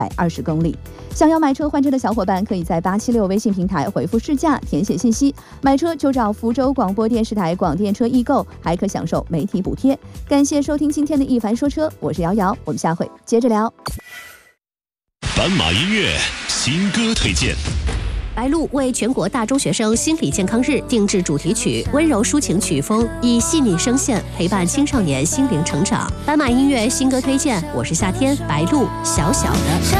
120公里。想要买车换车的小伙伴，可以在876微信平台回复试驾，填写信息，买车就找福州广播电视台广电车易购，还可享受媒体补贴。感谢收听今天的一凡说车，我是瑶瑶，我们下回接着聊。 斑马音乐新歌推荐。 白鹿为全国大中学生心理健康日定制主题曲，温柔抒情曲风，以细腻声线陪伴青少年心灵成长。斑马音乐新歌推荐，我是夏天，白鹿，小小的。